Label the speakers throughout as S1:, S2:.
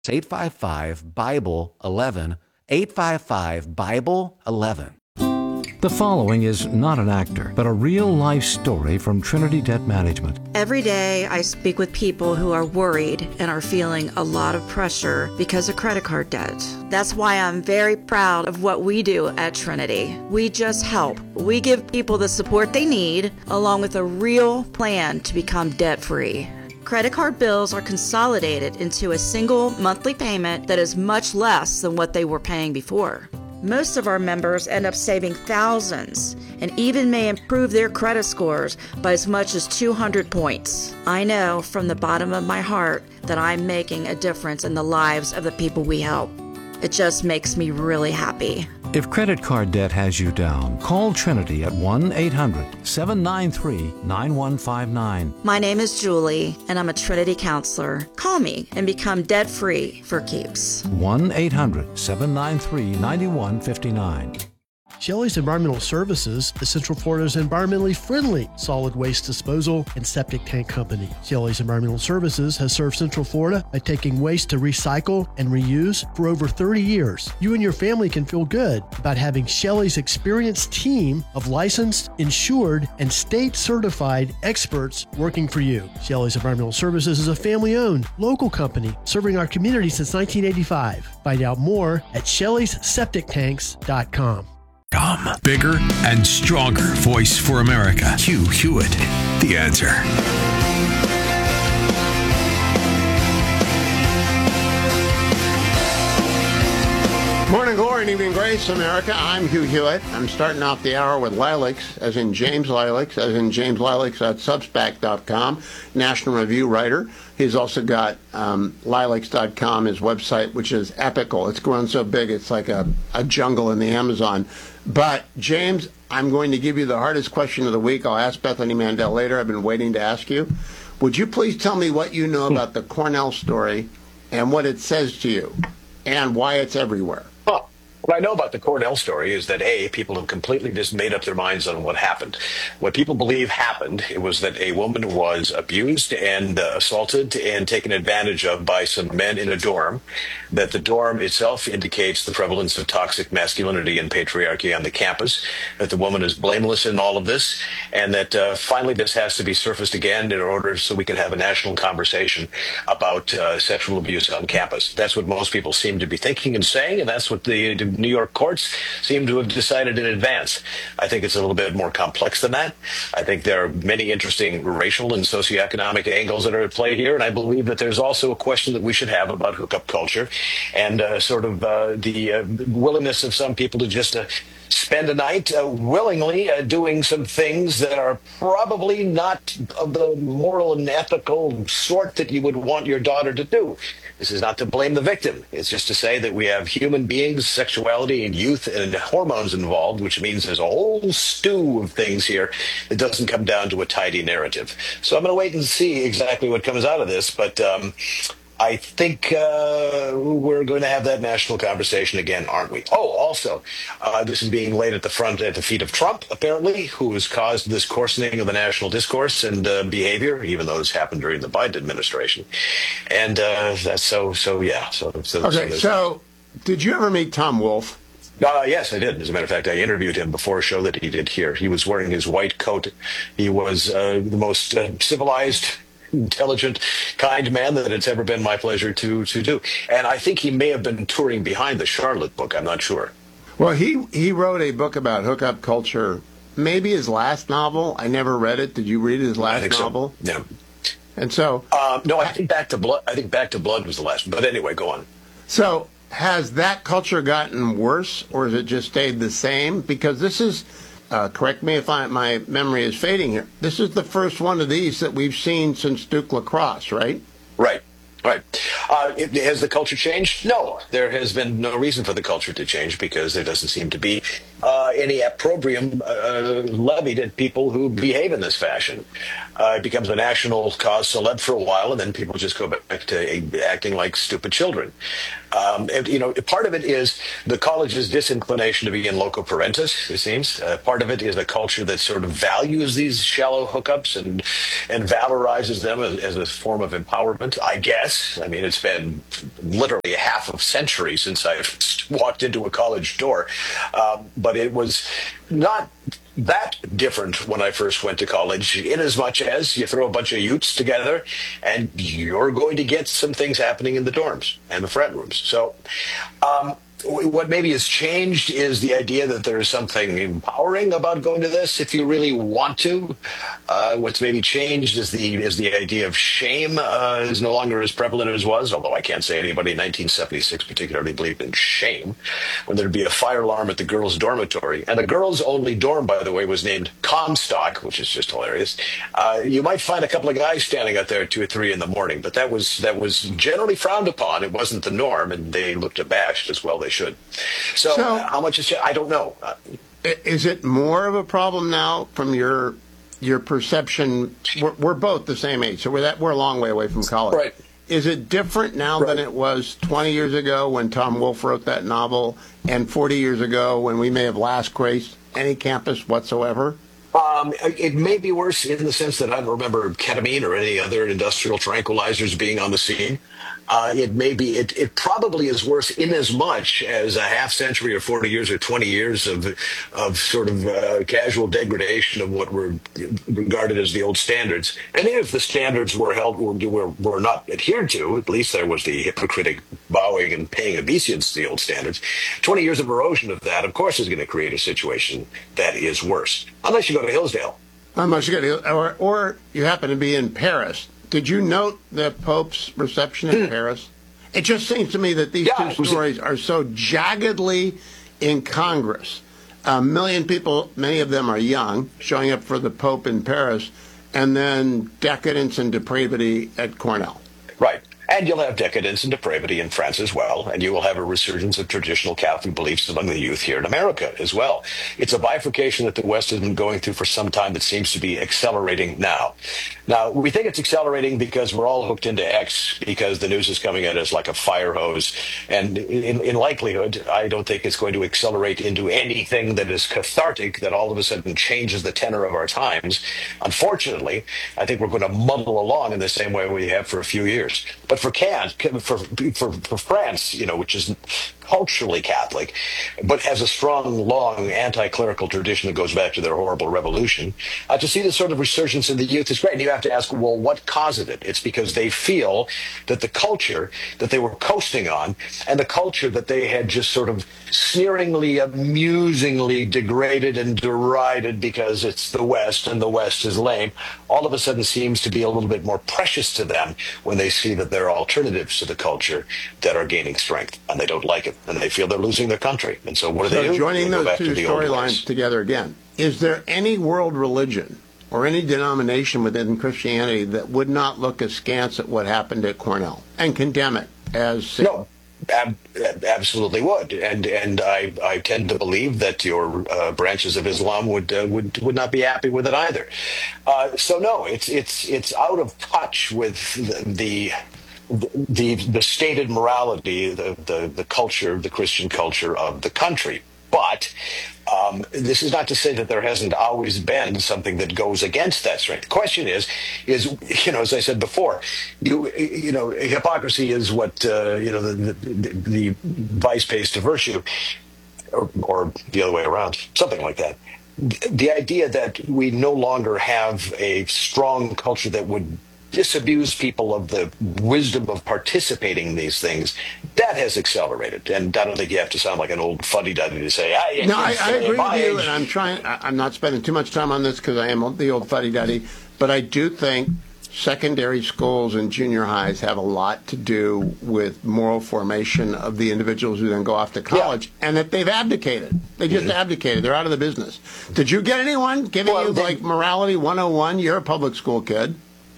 S1: 855 Bible 11, 855 Bible 11.
S2: The following is not an actor, but a real-life story from Trinity Debt Management.
S3: Every day I speak with people who are worried and are feeling a lot of pressure because of credit card debt. That's why I'm very proud of what we do at Trinity. We just help. We give people the support they need, along with a real plan to become debt-free. Credit card bills are consolidated into a single monthly payment that is much less than what they were paying before. Most of our members end up saving thousands and even may improve their credit scores by as much as 200 points. I know from the bottom of my heart that I'm making a difference in the lives of the people we help. It just makes me really happy.
S2: If credit card debt has you down, call Trinity at 1-800-793-9159.
S3: My name is Julie, and I'm a Trinity counselor. Call me and become debt-free for keeps.
S2: 1-800-793-9159.
S4: Shelley's Environmental Services is Central Florida's environmentally friendly solid waste disposal and septic tank company. Shelley's Environmental Services has served Central Florida by taking waste to recycle and reuse for over 30 years. You and your family can feel good about having Shelley's experienced team of licensed, insured, and state-certified experts working for you. Shelley's Environmental Services is a family-owned, local company serving our community since 1985. Find out more at Shelley'sSepticTanks.com.
S5: Bigger and stronger voice for America. Hugh Hewitt, The Answer.
S6: Morning glory and evening grace, America. I'm Hugh Hewitt. I'm starting off the hour with Lilacs, as in James Lilacs, at Substack.com, National Review writer. He's also got lilacs.com, his website, which is epical. It's grown so big, it's like a jungle in the Amazon. But, James, I'm going to give you the hardest question of the week. I'll ask Bethany Mandel later. I've been waiting to ask you. Would you please tell me what you know about the Cornell story and what it says to you and why it's everywhere?
S7: What I know about the Cornell story is that, A, people have completely just made up their minds on what happened. What people believe happened, it was that a woman was abused and assaulted and taken advantage of by some men in a dorm, that the dorm itself indicates the prevalence of toxic masculinity and patriarchy on the campus, that the woman is blameless in all of this, and that finally this has to be surfaced again in order so we can have a national conversation about sexual abuse on campus. That's what most people seem to be thinking and saying, and that's what the New York courts seem to have decided in advance. I think it's a little bit more complex than that. I think there are many interesting racial and socioeconomic angles that are at play here, and I believe that there's also a question that we should have about hookup culture and the willingness of some people to just spend a night willingly doing some things that are probably not of the moral and ethical sort that you would want your daughter to do. This is not to blame the victim. It's just to say that we have human beings, sexuality, and youth, and hormones involved, which means there's a whole stew of things here that doesn't come down to a tidy narrative. So I'm going to wait and see exactly what comes out of this, but I think we're going to have that national conversation again, aren't we? Oh, also, this is being laid at the feet of Trump, apparently, who has caused this coarsening of the national discourse and behavior, even though this happened during the Biden administration. And that's so yeah. So
S6: did you ever meet Tom Wolfe?
S7: Yes, I did. As a matter of fact, I interviewed him before a show that he did here. He was wearing his white coat. He was the most civilized, intelligent, kind man that it's ever been my pleasure to do. And I think he may have been touring behind the Charlotte book. I'm not sure.
S6: Well, he wrote a book about hookup culture, maybe his last novel. I never read it. Did you read his last novel?
S7: So. Yeah.
S6: And so...
S7: no, I think Back to Blood. I think Back to Blood was the last one. But anyway, go on.
S6: So has that culture gotten worse, or has it just stayed the same? Because this is... correct me if my memory is fading here. This is the first one of these that we've seen since Duke Lacrosse, right?
S7: Right. Has the culture changed? No. There has been no reason for the culture to change because there doesn't seem to be any opprobrium levied at people who behave in this fashion. It becomes a national cause celeb for a while, and then people just go back to acting like stupid children. And, part of it is the college's disinclination to be in loco parentis, it seems. Part of it is a culture that sort of values these shallow hookups and valorizes them as a form of empowerment, I guess. I mean, it's been literally a half a century since I've walked into a college door. But it was not that different when I first went to college, in as much as you throw a bunch of youths together and you're going to get some things happening in the dorms and the frat rooms. So what maybe has changed is the idea that there is something empowering about going to this if you really want to. What's maybe changed is the idea of shame is no longer as prevalent as it was, although I can't say anybody in 1976 particularly believed in shame, when there'd be a fire alarm at the girls' dormitory. And the girls' only dorm, by the way, was named Comstock, which is just hilarious. You might find a couple of guys standing out there at 2 or 3 in the morning, but that was generally frowned upon. It wasn't the norm, and they looked abashed as well they should. So how much is I don't know.
S6: Is it more of a problem now from your perception? We're both the same age, so we're a long way away from college.
S7: Right.
S6: Is it different now than it was 20 years ago when Tom Wolfe wrote that novel, and 40 years ago when we may have last graced any campus whatsoever?
S7: It may be worse in the sense that I don't remember ketamine or any other industrial tranquilizers being on the scene. It probably is worse in as much as a half century or 40 years or 20 years of sort of casual degradation of what were regarded as the old standards. And if the standards were not adhered to, at least there was the hypocritic bowing and paying obeisance to the old standards. 20 years of erosion of that, of course, is going to create a situation that is worse. Unless you go to Hillsdale.
S6: Unless you go to, or you happen to be in Paris. Did you note the Pope's reception in Paris? It just seems to me that these two stories are so jaggedly incongruous. 1 million people, many of them are young, showing up for the Pope in Paris, and then decadence and depravity at Cornell.
S7: Right. And you'll have decadence and depravity in France as well, and you will have a resurgence of traditional Catholic beliefs among the youth here in America as well. It's a bifurcation that the West has been going through for some time that seems to be accelerating now. Now, we think it's accelerating because we're all hooked into X, because the news is coming at us like a fire hose. And in likelihood, I don't think it's going to accelerate into anything that is cathartic, that all of a sudden changes the tenor of our times. Unfortunately, I think we're going to muddle along in the same way we have for a few years. But for France, which is culturally Catholic, but has a strong, long anti-clerical tradition that goes back to their horrible revolution, to see this sort of resurgence in the youth is great. And you have to ask, well, what caused it? It's because they feel that the culture that they were coasting on and the culture that they had just sort of sneeringly, amusingly degraded and derided because it's the West and the West is lame, all of a sudden seems to be a little bit more precious to them when they see that there are alternatives to the culture that are gaining strength, and they don't like it, and they feel they're losing their country. And so what do they do?
S6: Joining those two storylines together again, is there any world religion or any denomination within Christianity that would not look askance at what happened at Cornell and condemn it as sin?
S7: No. Absolutely would, and I tend to believe that your branches of Islam would not be happy with it either. So no, it's out of touch with the stated morality, the culture, the Christian culture of the country. But this is not to say that there hasn't always been something that goes against that strength. The question is, as I said before, hypocrisy is what the vice pays to virtue, or the other way around, something like that. The idea that we no longer have a strong culture that would disabuse people of the wisdom of participating in these things, that has accelerated. And I don't think you have to sound like an old fuddy-duddy to say, I
S6: agree with you, and I'm not spending too much time on this because I am the old fuddy-duddy, but I do think secondary schools and junior highs have a lot to do with moral formation of the individuals who then go off to college, and that they've abdicated. They just abdicated. They're out of the business. Did you get anyone giving you like Morality 101? You're a public school kid.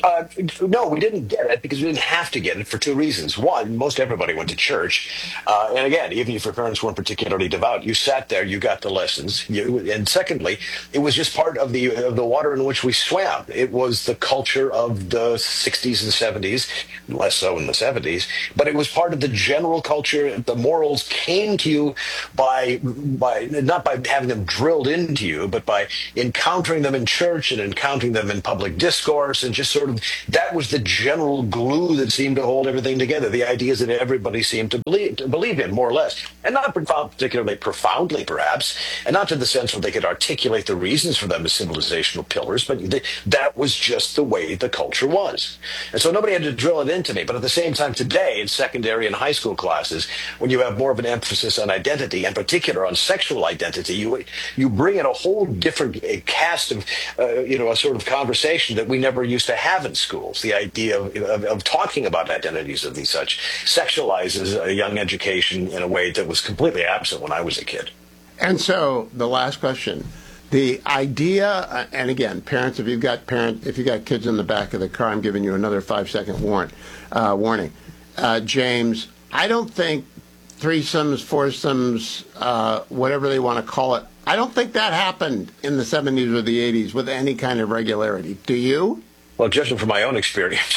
S7: No, we didn't get it because we didn't have to get it for two reasons. One, most everybody went to church. And again, even if your parents weren't particularly devout, you sat there, you got the lessons. And secondly, it was just part of the water in which we swam. It was the culture of the 60s and 70s, less so in the 70s, but it was part of the general culture. The morals came to you by not by having them drilled into you, but by encountering them in church and encountering them in public discourse, and just sort of that was the general glue that seemed to hold everything together. The ideas that everybody seemed to believe in, more or less, and not particularly profoundly, perhaps, and not to the sense where they could articulate the reasons for them as civilizational pillars, but that was just the way the culture was. And so nobody had to drill it into me. But at the same time, today in secondary and high school classes, when you have more of an emphasis on identity, in particular on sexual identity, you bring in a whole different cast of a sort of conversation that we never used to have in schools. The idea of talking about identities of these such sexualizes a young education in a way that was completely absent when I was a kid.
S6: And so the last question, the idea, and again, parents, if you've got kids in the back of the car, I'm giving you another 5-second warning. James, I don't think threesomes, foursomes, whatever they want to call it, I don't think that happened in the 70s or the 80s with any kind of regularity. Do you?
S7: Well, judging from my own experience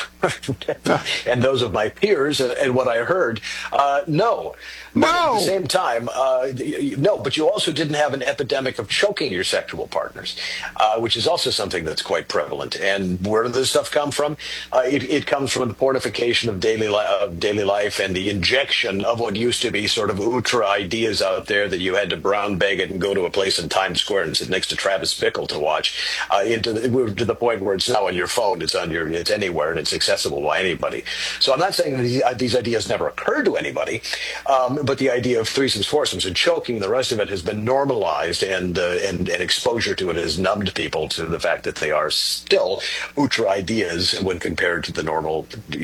S7: and those of my peers and what I heard, no. But at the same time, no, but you also didn't have an epidemic of choking your sexual partners, which is also something that's quite prevalent. And where does this stuff come from? It comes from the portification of daily life and the injection of what used to be sort of ultra ideas out there that you had to brown bag it and go to a place in Times Square and sit next to Travis Bickle to watch, to the point where it's now on your phone, it's anywhere, and it's accessible by anybody. So I'm not saying that these ideas never occurred to anybody, but the idea of threesomes, foursomes, and choking, the rest of it has been normalized, and exposure to it has numbed people to the fact that they are still ultra ideas when compared to the normal,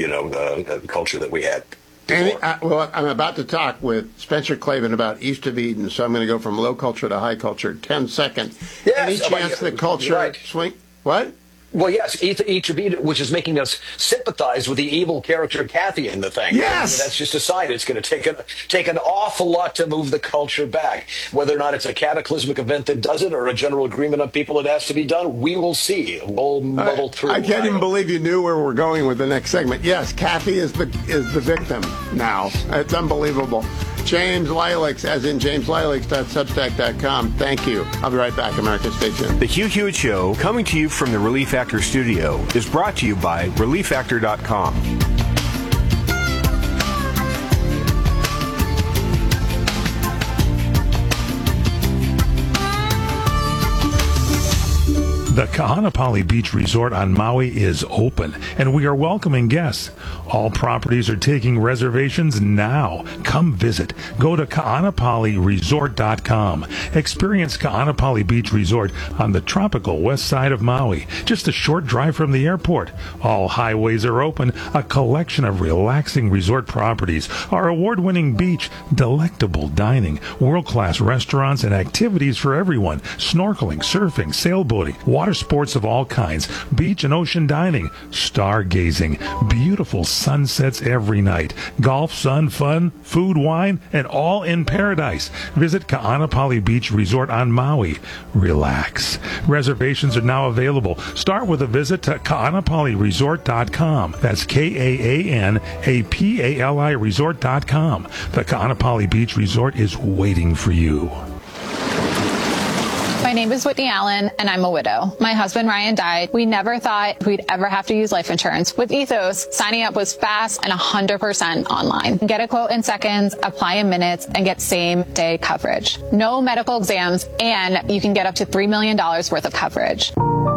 S7: culture that we had.
S6: Well, I'm about to talk with Spencer Klavan about East of Eden, so I'm going to go from low culture to high culture. 10 seconds.
S7: Yes,
S6: any chance the culture swing? What?
S7: Well, yes, each of Eden, which is making us sympathize with the evil character Kathy in the thing.
S6: Yes!
S7: That's just a sign. It's going to take an awful lot to move the culture back. Whether or not it's a cataclysmic event that does it or a general agreement of people that has to be done, we will see. We'll muddle through.
S6: I can't even believe you knew where we're going with the next segment. Yes, Kathy is the victim now. It's unbelievable. James Lileks, as in JamesLileks.substack.com. Thank you. I'll be right back, America. Stay tuned.
S8: The Hugh Hewitt Show, coming to you from the Relief Factor studio, is brought to you by ReliefFactor.com.
S9: The Kahanapali Beach Resort on Maui is open, and we are welcoming guests. All properties are taking reservations now. Come visit. Go to kahanapaliresort.com. Experience Kahanapali Beach Resort on the tropical west side of Maui, just a short drive from the airport. All highways are open, a collection of relaxing resort properties, our award-winning beach, delectable dining, world-class restaurants, and activities for everyone. Snorkeling, surfing, sailboating, water sports of all kinds, beach and ocean dining, stargazing, beautiful sunsets every night, golf, sun, fun, food, wine, and all in paradise. Visit Kahanapali Beach Resort on Maui. Relax. Reservations are now available. Start with a visit to kahanapaliresort.com. That's KAANAPALI resort.com. The Kahanapali Beach Resort is waiting for you.
S10: My name is Whitney Allen, and I'm a widow. My husband, Ryan, died. We never thought we'd ever have to use life insurance. With Ethos, signing up was fast and 100% online. Get a quote in seconds, apply in minutes, and get same-day coverage. No medical exams, and you can get up to $3 million worth of coverage.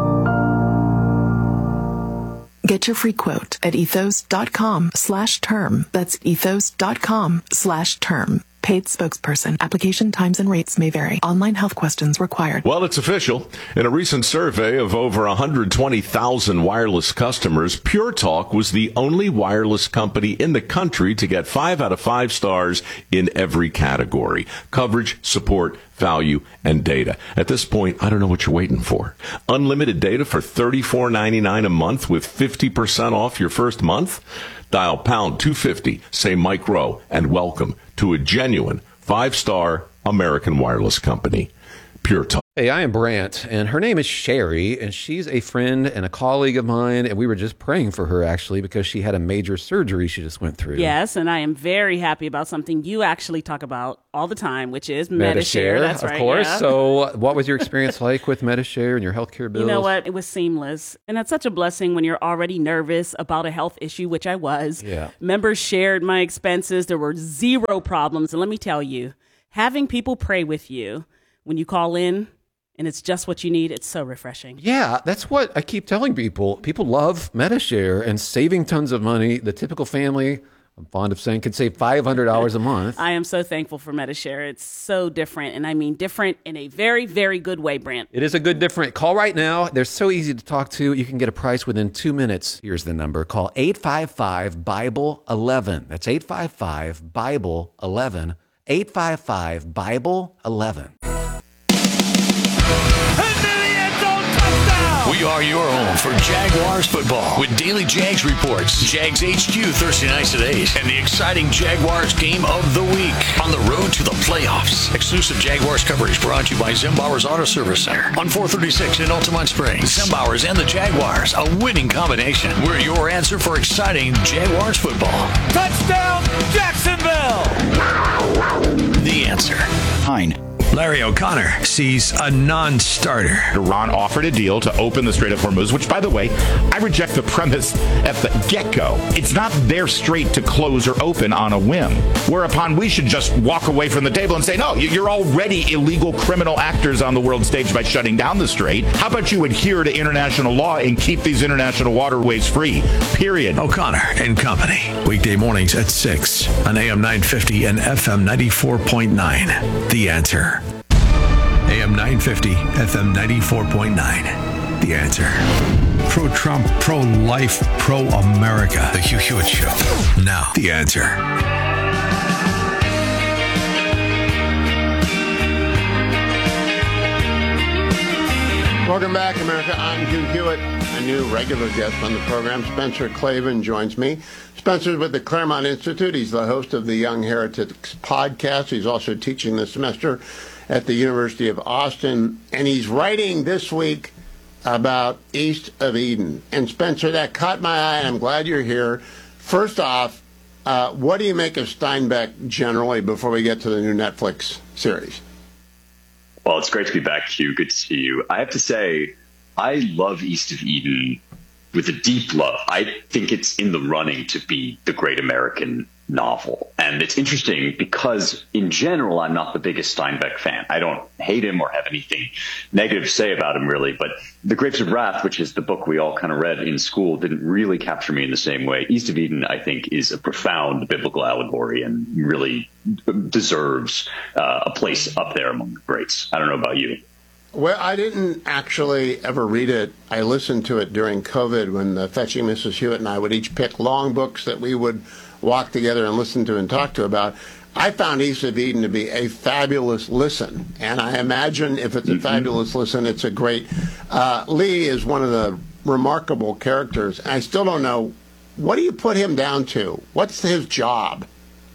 S11: Get your free quote at ethos.com/term. That's ethos.com/term. Paid spokesperson. Application times and rates may vary. Online health questions required.
S12: Well, it's official. In a recent survey of over 120,000 wireless customers, Pure Talk was the only wireless company in the country to get 5 out of 5 stars in every category: coverage, support, value, and data. At this point, I don't know what you're waiting for. Unlimited data for $34.99 a month with 50% off your first month? Dial pound 250, say Mike Rowe, and welcome to a genuine 5-star American wireless company. Pure Talk.
S13: Hey, I am Brant, and her name is Sherry, and she's a friend and a colleague of mine, and we were just praying for her, actually, because she had a major surgery she just went through.
S14: Yes, and I am very happy about something you actually talk about all the time, which is Medi-Share. That's right,
S13: of course.
S14: Yeah.
S13: So what was your experience like with Medi-Share and your healthcare bills?
S14: You know what? It was seamless, and that's such a blessing when you're already nervous about a health issue, which I was.
S13: Yeah.
S14: Members shared my expenses. There were zero problems, and let me tell you, having people pray with you when you call in, and it's just what you need, it's so refreshing.
S13: Yeah, that's what I keep telling people. People love Medi-Share and saving tons of money. The typical family, I'm fond of saying, could save $500 a month.
S14: I am so thankful for Medi-Share. It's so different, and I mean different in a very, very good way, Brant.
S13: It is a good different. Call right now. They're so easy to talk to. You can get a price within 2 minutes. Here's the number. Call 855-BIBLE-11. That's 855-BIBLE-11. 855-BIBLE-11.
S5: We are your home for Jaguars football with Daily Jags reports, Jags HQ Thursday nights at 8, and the exciting Jaguars game of the week on the road to the playoffs. Exclusive Jaguars coverage brought to you by Zimbauer's Auto Service Center on 436 in Altamont Springs. Zimbauer's and the Jaguars, a winning combination. We're your answer for exciting Jaguars football.
S15: Touchdown, Jacksonville!
S5: The answer.
S16: Hine.
S5: Larry O'Connor sees a non-starter.
S16: Iran offered a deal to open the Strait of Hormuz, which, by the way, I reject the premise at the get-go. It's not their strait to close or open on a whim, whereupon we should just walk away from the table and say, no, you're already illegal criminal actors on the world stage by shutting down the strait. How about you adhere to international law and keep these international waterways free, period.
S5: O'Connor and Company, weekday mornings at 6 on AM 950 and FM 94.9. The Answer. AM 950, FM 94.9. The Answer. Pro-Trump, pro-life, pro-America. The Hugh Hewitt Show. Now, The Answer.
S6: Welcome back, America. I'm Hugh Hewitt. A new regular guest on the program, Spencer Klavan, joins me. Spencer's with the Claremont Institute. He's the host of the Young Heretics podcast. He's also teaching this semester at the University of Austin, and he's writing this week about East of Eden. And Spencer, that caught my eye, and I'm glad you're here. First off, what do you make of Steinbeck generally before we get to the new Netflix series?
S17: Well, it's great to be back, Hugh. Good to see you. I have to say, I love East of Eden with a deep love. I think it's in the running to be the great American novel. And it's interesting because in general, I'm not the biggest Steinbeck fan. I don't hate him or have anything negative to say about him, really. But The Grapes of Wrath, which is the book we all kind of read in school, didn't really capture me in the same way. East of Eden, I think, is a profound biblical allegory and really deserves a place up there among the greats. I don't know about you.
S6: Well, I didn't actually ever read it. I listened to it during COVID when Fetching Mrs. Hewitt and I would each pick long books that we would walk together and listen to and talk to about. I found East of Eden to be a fabulous listen, and I imagine if it's a fabulous listen, it's a great. Lee is one of the remarkable characters, and I still don't know, what do you put him down to? What's his job?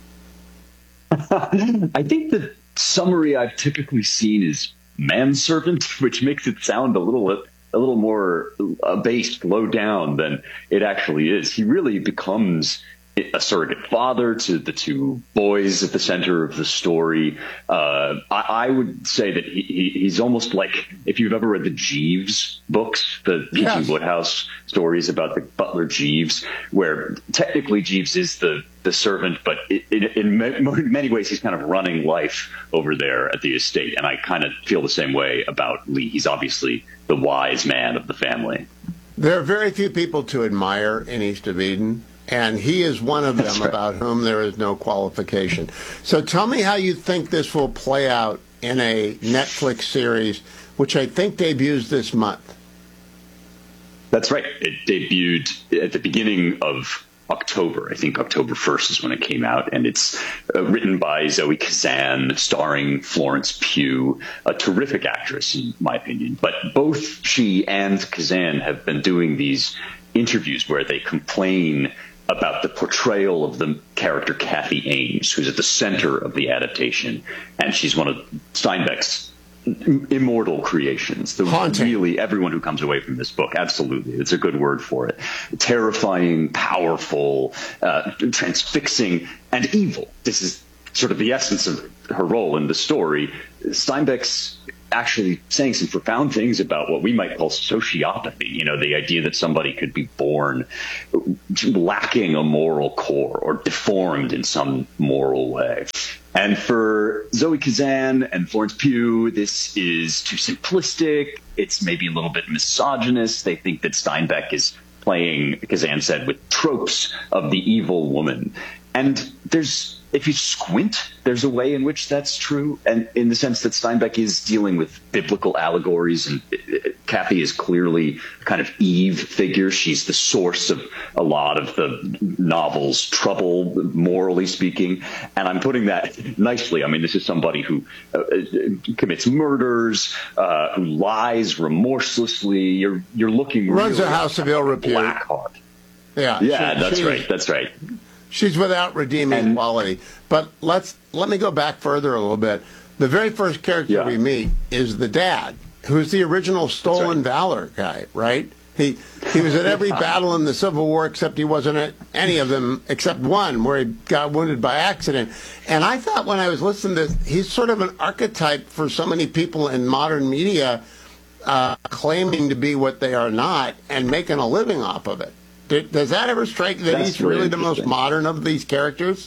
S17: I think the summary I've typically seen is manservant, which makes it sound a little more based, low down than it actually is. He really becomes a surrogate father to the two boys at the center of the story. I would say that he's almost like, if you've ever read the Jeeves books, the P.T. Woodhouse stories about the butler Jeeves, where technically Jeeves is the servant, but in many ways he's kind of running life over there at the estate. And I kind of feel the same way about Lee. He's obviously the wise man of the family. There are very few people to admire in East of Eden, and he is one of them about whom there is no qualification. So tell me how you think this will play out in a Netflix series, which I think debuts this month. That's right. It debuted at the beginning of October. I think October 1st is when it came out, and it's written by Zoe Kazan, starring Florence Pugh, a terrific actress in my opinion. But both she and Kazan have been doing these interviews where they complain about the portrayal of the character Kathy Ames, who's at the center of the adaptation, and she's one of Steinbeck's immortal creations. Really, everyone who comes away from this book, absolutely, it's a good word for it. Terrifying, powerful, transfixing, and evil. This is sort of the essence of her role in the story. Steinbeck's actually saying some profound things about what we might call sociopathy, you know, the idea that somebody could be born lacking a moral core or deformed in some moral way. And for Zoe Kazan and Florence Pugh, this is too simplistic. It's maybe a little bit misogynist. They think that Steinbeck is playing, Kazan said, with tropes of the evil woman. And if you squint, there's a way in which that's true, and in the sense that Steinbeck is dealing with biblical allegories, and Kathy is clearly a kind of Eve figure. She's the source of a lot of the novel's trouble, morally speaking, and I'm putting that nicely. I mean, this is somebody who commits murders, who lies remorselessly. You're looking
S6: runs
S17: really
S6: a house of ill repute.
S17: Blackheart.
S6: Yeah,
S17: that's right. That's right.
S6: She's without redeeming quality. But let me go back further a little bit. The very first character we meet is the dad, who's the original Stolen Valor guy, right? He was at every battle in the Civil War, except he wasn't at any of them except one where he got wounded by accident. And I thought when I was listening to this, he's sort of an archetype for so many people in modern media claiming to be what they are not and making a living off of it. Does that ever strike you that he's really the most modern of these characters?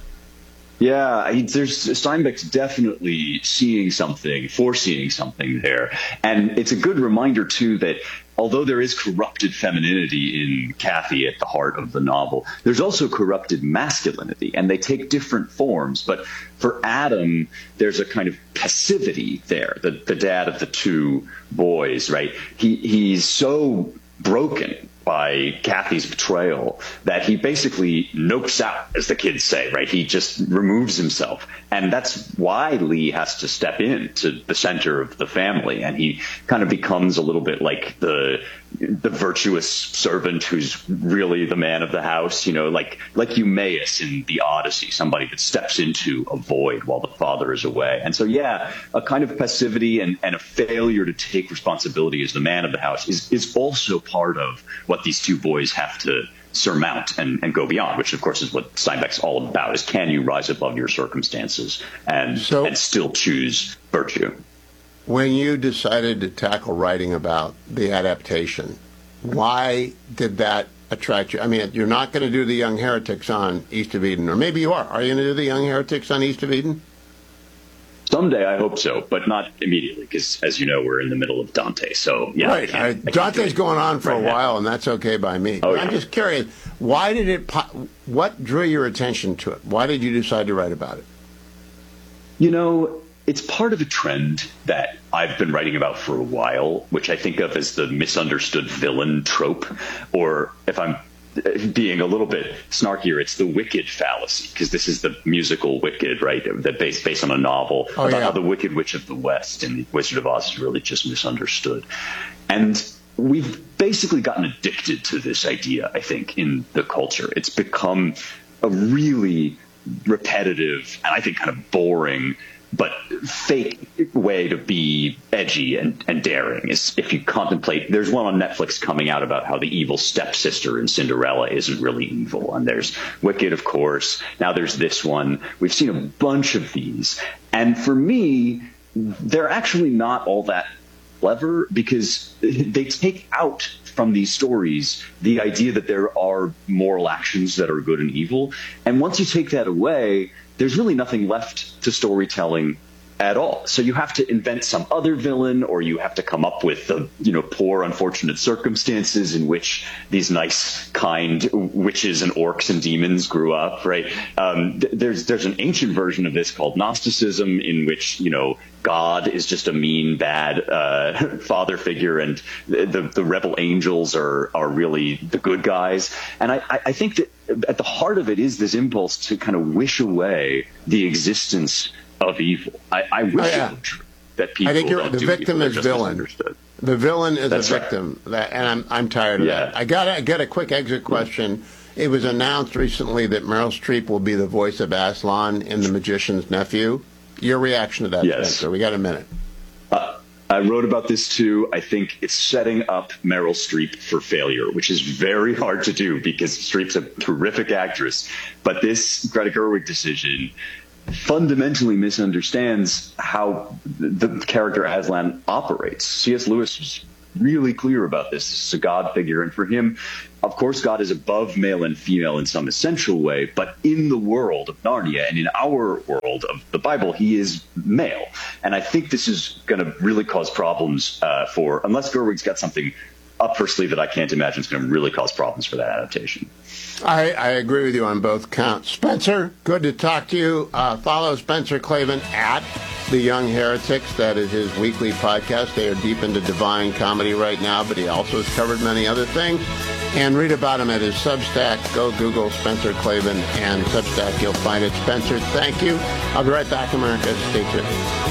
S17: Yeah, Steinbeck's definitely foreseeing something there. And it's a good reminder, too, that although there is corrupted femininity in Kathy at the heart of the novel, there's also corrupted masculinity, and they take different forms. But for Adam, there's a kind of passivity there, the dad of the two boys, right? He's so broken by Kathy's betrayal that he basically nopes out, as the kids say, right? He just removes himself. And that's why Lee has to step in to the center of the family. And he kind of becomes a little bit like the virtuous servant who's really the man of the house, you know, like Eumaeus in the Odyssey, somebody that steps into a void while the father is away. And so, yeah, a kind of passivity and a failure to take responsibility as the man of the house is also part of what these two boys have to surmount and go beyond, which of course is what Steinbeck's all about, is can you rise above your circumstances and still choose virtue?
S6: When you decided to tackle writing about the adaptation, why did that attract you? I mean, you're not going to do the Young Heretics on East of Eden, or maybe you are. Are you going to do the Young Heretics on East of Eden?
S17: Someday, I hope so, but not immediately, because, as you know, we're in the middle of Dante. So, yeah.
S6: Right. Dante's going on for a while, and that's okay by me.
S17: Oh, yeah.
S6: I'm just curious, what drew your attention to it? Why did you decide to write about it?
S17: You know, it's part of a trend that I've been writing about for a while, which I think of as the misunderstood villain trope, or if I'm being a little bit snarkier, it's the Wicked fallacy, because this is the musical Wicked, right? That based on a novel about how the Wicked Witch of the West in the Wizard of Oz is really just misunderstood. And we've basically gotten addicted to this idea, I think, in the culture. It's become a really repetitive and I think kind of boring but fake way to be edgy and daring. Is if you contemplate, there's one on Netflix coming out about how the evil stepsister in Cinderella isn't really evil. And there's Wicked, of course. Now there's this one. We've seen a bunch of these. And for me, they're actually not all that clever, because they take out from these stories the idea that there are moral actions that are good and evil. And once you take that away, there's really nothing left to storytelling at all. So you have to invent some other villain, or you have to come up with the, poor, unfortunate circumstances in which these nice, kind witches and orcs and demons grew up, right? There's an ancient version of this called Gnosticism, in which, God is just a mean, bad father figure, and the rebel angels are really the good guys. And I think that at the heart of it is this impulse to kind of wish away the existence of evil. I wish it were true that people.
S6: I think
S17: don't
S6: the
S17: do
S6: victim
S17: evil.
S6: is
S17: They're just
S6: villain.
S17: misunderstood.
S6: The villain is
S17: That's
S6: a
S17: right.
S6: victim, and I'm tired of that. I got a quick exit question. It was announced recently that Meryl Streep will be the voice of Aslan in The Magician's Nephew. Your reaction to that,
S17: Yes.
S6: Spencer? We got a minute.
S17: I wrote about this too. I think it's setting up Meryl Streep for failure, which is very hard to do because Streep's a terrific actress. But this Greta Gerwig decision fundamentally misunderstands how the character Aslan operates. C.S. Lewis was really clear about this. This is a God figure. And for him, of course, God is above male and female in some essential way, but in the world of Narnia and in our world of the Bible, he is male. And I think this is going to really cause problems unless Gerwig's got something up her sleeve that I can't imagine is going to really cause problems for that adaptation.
S6: I agree with you on both counts. Spencer, good to talk to you. Follow Spencer Klavan at The Young Heretics. That is his weekly podcast. They are deep into divine comedy right now, but he also has covered many other things. And read about him at his Substack. Go Google Spencer Klavan and Substack. You'll find it. Spencer, thank you. I'll be right back, America. Stay tuned.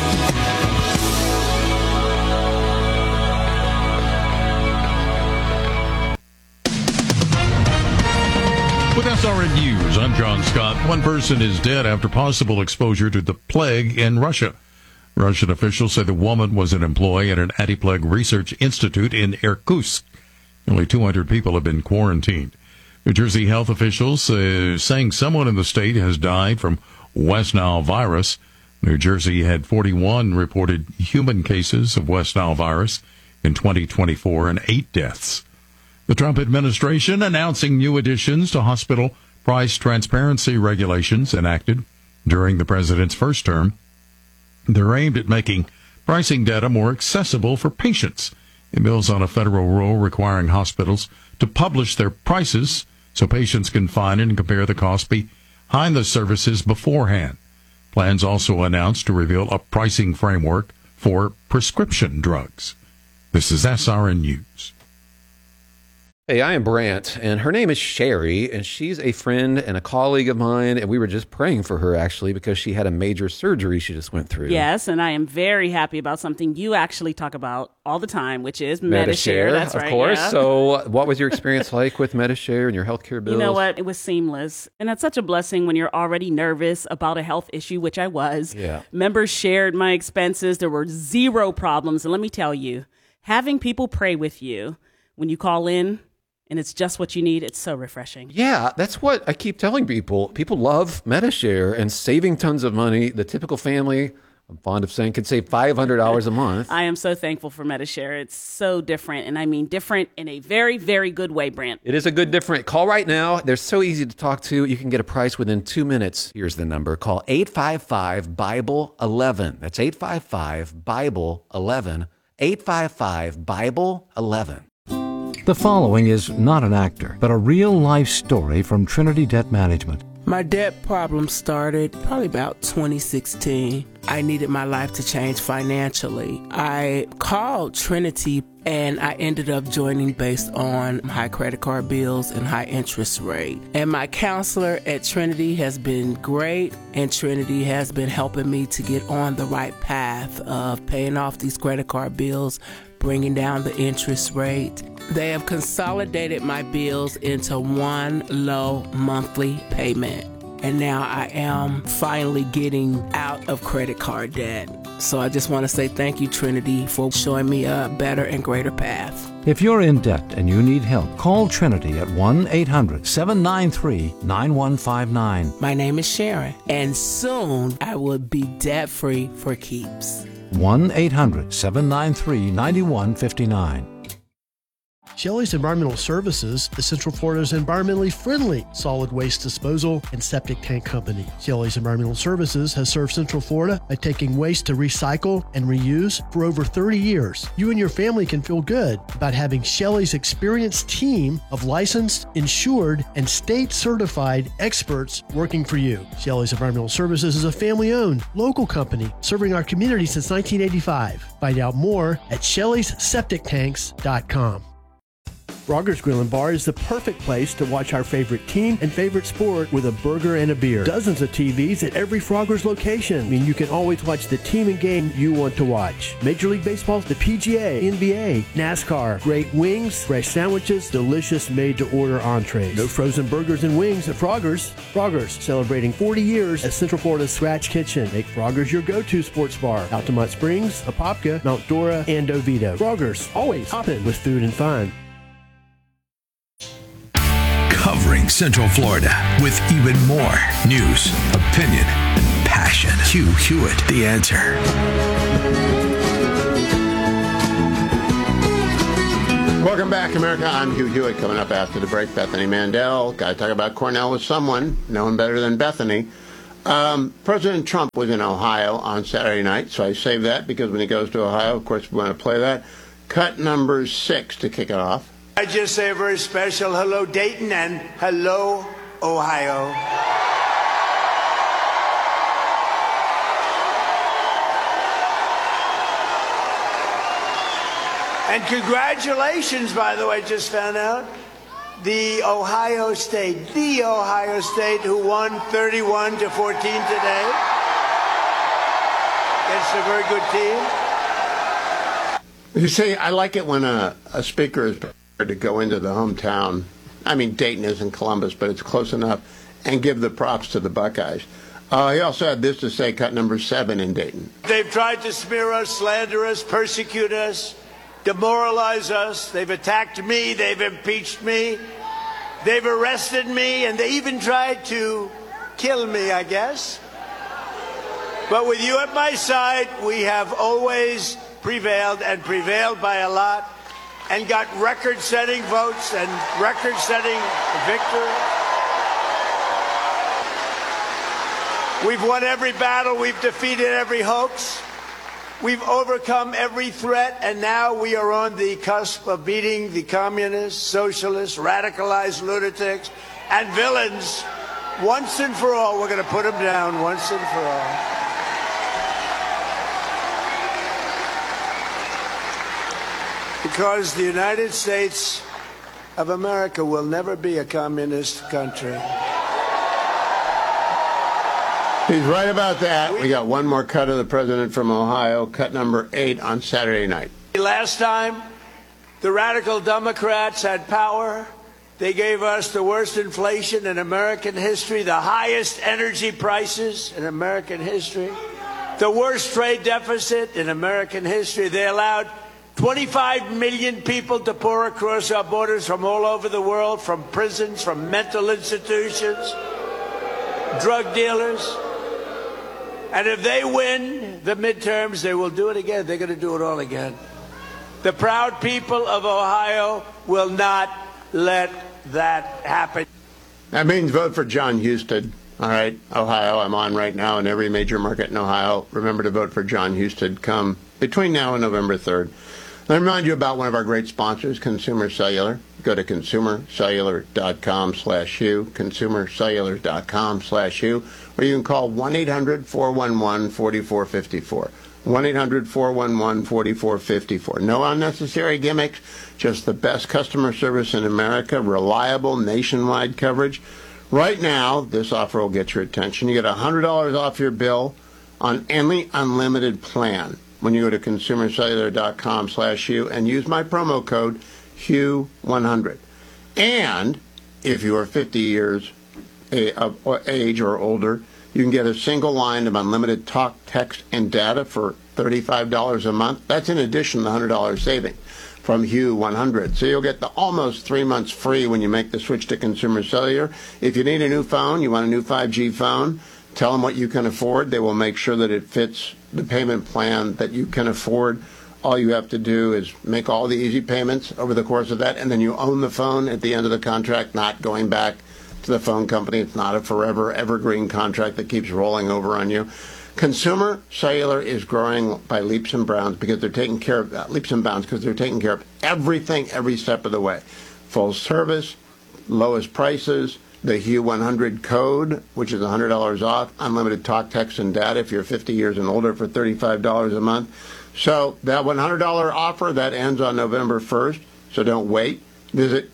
S18: With SRN News, I'm John Scott. One person is dead after possible exposure to the plague in Russia. Russian officials say the woman was an employee at an anti-plague research institute in Irkutsk. Nearly 200 people have been quarantined. New Jersey health officials saying someone in the state has died from West Nile virus. New Jersey had 41 reported human cases of West Nile virus in 2024 and 8 deaths. The Trump administration announcing new additions to hospital price transparency regulations enacted during the president's first term. They're aimed at making pricing data more accessible for patients. It builds on a federal rule requiring hospitals to publish their prices so patients can find and compare the cost behind the services beforehand. Plans also announced to reveal a pricing framework for prescription drugs. This is SRN News.
S13: Hey, I am Brant, and her name is Sherry, and she's a friend and a colleague of mine, and we were just praying for her, actually, because she had a major surgery she just went through.
S14: Yes, and I am very happy about something you actually talk about all the time, which is Medi-Share. That's right,
S13: of course.
S14: yeah.
S13: So what was your experience like with Medi-Share and your healthcare bills?
S14: You know what? It was seamless. And that's such a blessing when you're already nervous about a health issue, which I was.
S13: Yeah.
S14: Members shared my expenses. There were zero problems. And let me tell you, having people pray with you when you call in, and it's just what you need, it's so refreshing.
S13: Yeah, that's what I keep telling people. People love Medi-Share and saving tons of money. The typical family, I'm fond of saying, could save $500 a month.
S14: I am so thankful for Medi-Share. It's so different, and I mean different in a very, very good way, Brant.
S13: It is a good different. Call right now. They're so easy to talk to. You can get a price within 2 minutes. Here's the number. Call 855-BIBLE-11. That's 855-BIBLE-11. 855-BIBLE-11.
S2: The following is not an actor, but a real-life story from Trinity Debt Management.
S19: My debt problem started probably about 2016. I needed my life to change financially. I called Trinity and I ended up joining based on high credit card bills and high interest rate. And my counselor at Trinity has been great, and Trinity has been helping me to get on the right path of paying off these credit card bills, bringing down the interest rate. They have consolidated my bills into one low monthly payment. And now I am finally getting out of credit card debt. So I just want to say thank you, Trinity, for showing me a better and greater path.
S2: If you're in debt and you need help, call Trinity at 1-800-793-9159.
S19: My name is Sharon, and soon I will be debt-free for keeps.
S2: 1-800-793-9159.
S4: Shelley's Environmental Services is Central Florida's environmentally friendly solid waste disposal and septic tank company. Shelley's Environmental Services has served Central Florida by taking waste to recycle and reuse for over 30 years. You and your family can feel good about having Shelley's experienced team of licensed, insured, and state-certified experts working for you. Shelley's Environmental Services is a family-owned, local company serving our community since 1985. Find out more at Shelley'sSepticTanks.com. Frogger's Grill and Bar is the perfect place to watch our favorite team and favorite sport with a burger and a beer. Dozens of TVs at every Frogger's location. I mean, you can always watch the team and game you want to watch. Major League Baseball, the PGA, NBA, NASCAR, great wings, fresh sandwiches, delicious made-to-order entrees. No frozen burgers and wings at Frogger's. Frogger's, celebrating 40 years as Central Florida's Scratch Kitchen. Make Frogger's your go-to sports bar. Altamont Springs, Apopka, Mount Dora, and Oviedo. Frogger's, always hopping with food and fun.
S20: Covering Central Florida with even more news, opinion, and passion. Hugh Hewitt, The Answer.
S6: Welcome back, America. I'm Hugh Hewitt. Coming up after the break, Bethany Mandel. Got to talk about Cornell with someone, no one better than Bethany. President Trump was in Ohio on Saturday night, so I saved that because when he goes to Ohio, of course, we want to play that. Cut number 6 to kick it off.
S21: I just say a very special hello, Dayton, and hello, Ohio. And congratulations, by the way, just found out, the Ohio State who won 31-14 today. It's a very good team.
S6: You see, I like it when a speaker is to go into the hometown. I mean, Dayton isn't Columbus, but it's close enough, and give the props to the Buckeyes. He also had this to say, cut number 7 in Dayton.
S21: They've tried to smear us, slander us, persecute us, demoralize us. They've attacked me. They've impeached me. They've arrested me, and they even tried to kill me, I guess. But with you at my side, we have always prevailed, and prevailed by a lot, and got record-setting votes and record-setting victory. We've won every battle. We've defeated every hoax. We've overcome every threat, and now we are on the cusp of beating the communists, socialists, radicalized lunatics, and villains once and for all. We're going to put them down once and for all. Because the United States of America will never be a communist country.
S6: He's right about that. We got one more cut of the president from Ohio, cut number 8 on Saturday night.
S21: Last time, the radical Democrats had power. They gave us the worst inflation in American history, the highest energy prices in American history, the worst trade deficit in American history. They allowed 25 million people to pour across our borders from all over the world, from prisons, from mental institutions, drug dealers. And if they win the midterms, they will do it again. They're going to do it all again. The proud people of Ohio will not let that happen.
S6: That means vote for John Husted. All right, Ohio, I'm on right now in every major market in Ohio. Remember to vote for John Husted come between now and November 3rd. Let me remind you about one of our great sponsors, Consumer Cellular. Go to consumercellular.com/Hugh, consumercellular.com/Hugh, or you can call 1-800-411-4454. 1-800-411-4454. No unnecessary gimmicks, just the best customer service in America, reliable nationwide coverage. Right now, this offer will get your attention. You get $100 off your bill on any unlimited plan when you go to consumercellular.com/Hugh and use my promo code HUGH100. And if you are 50 years of age or older, you can get a single line of unlimited talk, text, and data for $35 a month. That's in addition to the $100 saving from HUGH100. So you'll get the almost 3 months free when you make the switch to Consumer Cellular. If you need a new phone, you want a new 5G phone, tell them what you can afford. They will make sure that it fits the payment plan that you can afford All you have to do is make all the easy payments over the course of that, and then you own the phone at the end of the contract, not going back to the phone company. It's not a forever evergreen contract that keeps rolling over on you. Consumer cellular is growing by leaps and bounds because they're taking care of everything every step of the way. Full service, lowest prices, the Hue 100 code, which is $100 off, unlimited talk, text, and data if you're 50 years and older for $35 a month. So that $100 offer, that ends on November 1st, so don't wait. Visit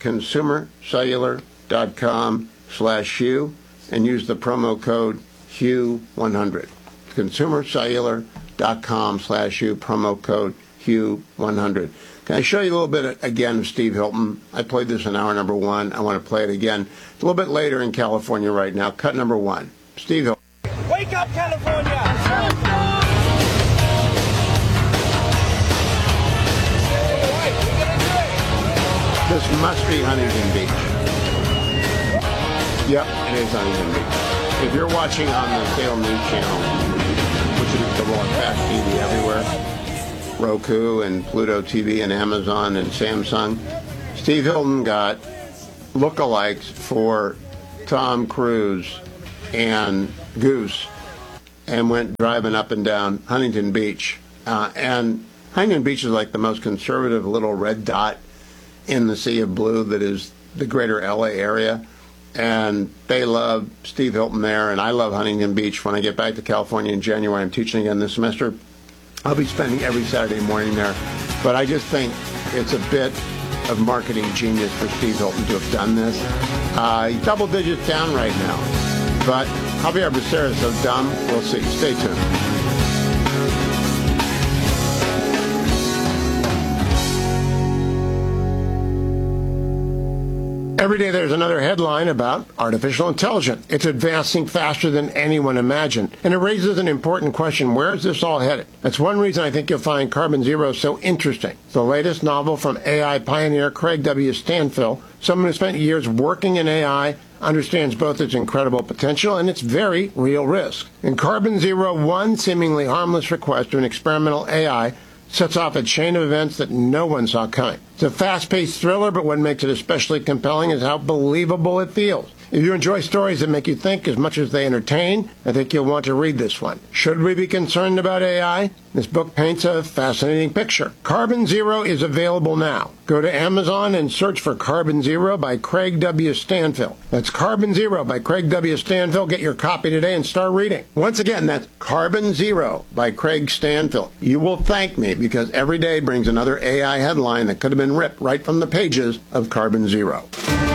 S6: consumercellular.com/Hue and use the promo code Hue100. consumercellular.com/Hue, promo code Hue100. Can I show you a little bit again of Steve Hilton? I played this in hour number 1. I want to play it again a little bit later in California right now. Cut number 1. Steve Hilton.
S15: Wake up, California!
S6: This must be Huntington Beach. Yep, it is Huntington Beach. If you're watching on the Salem News Channel, which is the one fast TV everywhere, Roku and Pluto TV and Amazon and Samsung, Steve Hilton got lookalikes for Tom Cruise and Goose and went driving up and down Huntington Beach. And Huntington Beach is like the most conservative little red dot in the sea of blue that is the greater LA area. And they love Steve Hilton there, and I love Huntington Beach. When I get back to California in January, I'm teaching again this semester. I'll be spending every Saturday morning there. But I just think it's a bit of marketing genius for Steve Hilton to have done this. He's double digits down right now. But Javier Becerra is so dumb, we'll see. Stay tuned. Every day there's another headline about artificial intelligence. It's advancing faster than anyone imagined. And it raises an important question. Where is this all headed? That's one reason I think you'll find Carbon Zero so interesting. It's the latest novel from AI pioneer Craig W. Stanfill, someone who spent years working in AI, understands both its incredible potential and its very real risk. In Carbon Zero, one seemingly harmless request to an experimental AI sets off a chain of events that no one saw coming. It's a fast-paced thriller, but what makes it especially compelling is how believable it feels. If you enjoy stories that make you think as much as they entertain, I think you'll want to read this one. Should we be concerned about AI? This book paints a fascinating picture. Carbon Zero is available now. Go to Amazon and search for Carbon Zero by Craig W. Stanfill. That's Carbon Zero by Craig W. Stanfill. Get your copy today and start reading. Once again, that's Carbon Zero by Craig Stanfill. You will thank me because every day brings another AI headline that could have been ripped right from the pages of Carbon Zero.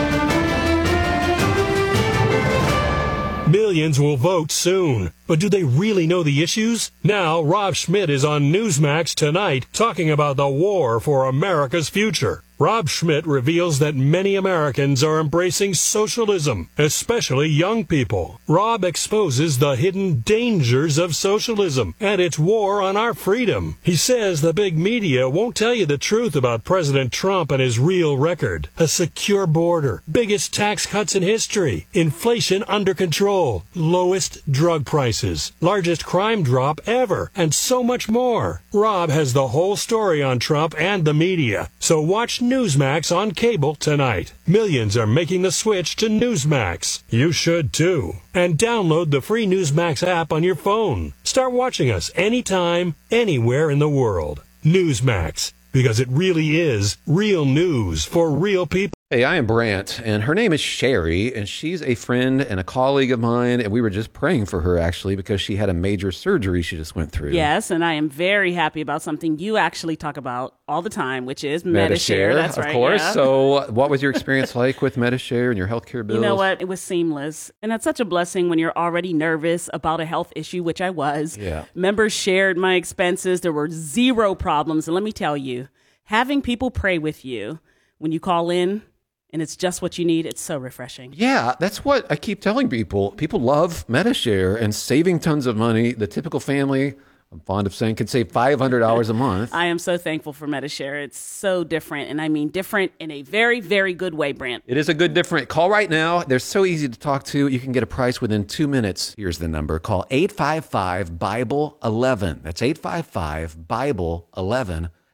S1: Millions will vote soon. But do they really know the issues? Now, Rob Schmitt is on Newsmax tonight talking about the war for America's future. Rob Schmitt reveals that many Americans are embracing socialism, especially young people. Rob exposes the hidden dangers of socialism and its war on our freedom. He says the big media won't tell you the truth about President Trump and his real record. A secure border, biggest tax cuts in history, inflation under control, lowest drug prices, largest crime drop ever, and so much more. Rob has the whole story on Trump and the media, so watch Newsmax on cable tonight. Millions are making the switch to Newsmax. You should too. And download the free Newsmax app on your phone. Start watching us anytime, anywhere in the world. Newsmax, because it really is real news for real people.
S13: Hey, I am Brant, and her name is Sherry, and she's a friend and a colleague of mine, and we were just praying for her, actually, because she had a major surgery she just went through.
S14: Yes, and I am very happy about something you actually talk about all the time, which is Medi-Share. That's right.
S13: Of course.
S14: Yeah.
S13: So what was your experience like with Medi-Share and your healthcare bills?
S14: You know what? It was seamless. And that's such a blessing when you're already nervous about a health issue, which I was.
S13: Yeah.
S14: Members shared my expenses. There were zero problems. And let me tell you, having people pray with you when you call in, and it's just what you need, it's so refreshing.
S13: Yeah, that's what I keep telling people. People love Medi-Share and saving tons of money. The typical family, I'm fond of saying, can save $500 a month.
S14: I am so thankful for Medi-Share. It's so different, and I mean different in a very, very good way, Brant.
S13: It is a good different. Call right now. They're so easy to talk to. You can get a price within 2 minutes. Here's the number. Call 855-BIBLE-11. That's 855-BIBLE-11.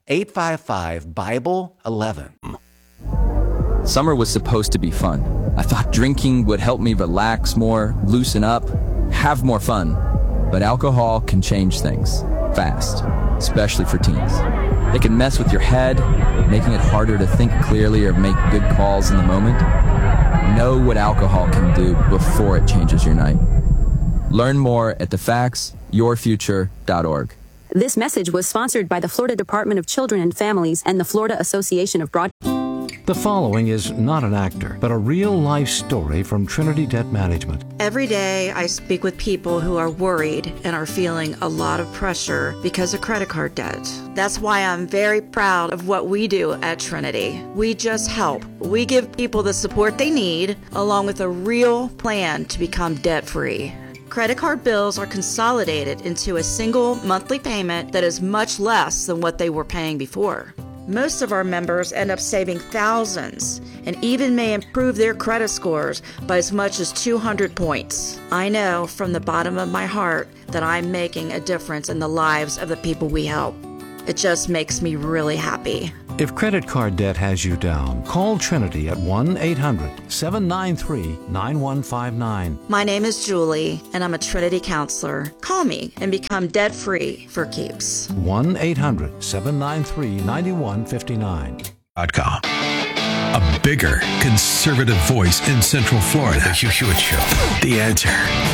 S3: 855-BIBLE-11.
S22: Summer was supposed to be fun. I thought drinking would help me relax more, loosen up, have more fun. But alcohol can change things fast, especially for teens. It can mess with your head, making it harder to think clearly or make good calls in the moment. Know what alcohol can do before it changes your night. Learn more at thefactsyourfuture.org.
S23: This message was sponsored by the Florida Department of Children and Families and the Florida Association of Broadcasters.
S2: The following is not an actor, but a real-life story from Trinity Debt Management.
S24: Every day I speak with people who are worried and are feeling a lot of pressure because of credit card debt. That's why I'm very proud of what we do at Trinity. We just help. We give people the support they need, along with a real plan to become debt-free. Credit card bills are consolidated into a single monthly payment that is much less than what they were paying before. Most of our members end up saving thousands and even may improve their credit scores by as much as 200 points. I know from the bottom of my heart that I'm making a difference in the lives of the people we help. It just makes me really happy.
S2: If credit card debt has you down, call Trinity at 1-800-793-9159.
S24: My name is Julie, and I'm a Trinity counselor. Call me and become debt-free for keeps.
S2: 1-800-793-9159.
S20: A bigger conservative voice in Central Florida. The Hugh Hewitt Show. The Answer.